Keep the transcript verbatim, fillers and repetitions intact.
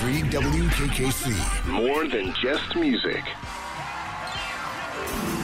three W K K C. More than just music.